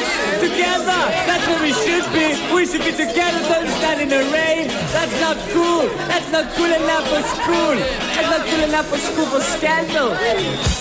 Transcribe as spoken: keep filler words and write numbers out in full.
Together, that's what we should be. We should be together, don't stand in the rain. That's not cool. That's not cool enough for school. That's not cool enough for school for scandal.